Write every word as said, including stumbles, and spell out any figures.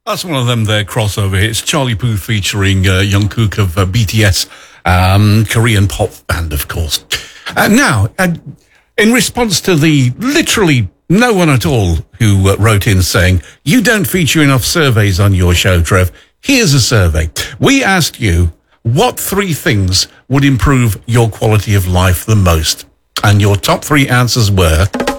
That's one of them there crossover hits. Charlie Puth featuring uh, Jungkook of uh, B T S, um, Korean pop band, of course. Uh, now, uh, in response to the literally no one at all who uh, wrote in saying, you don't feature enough surveys on your show, Trev, here's a survey. We asked you, what three things would improve your quality of life the most? And your top three answers were...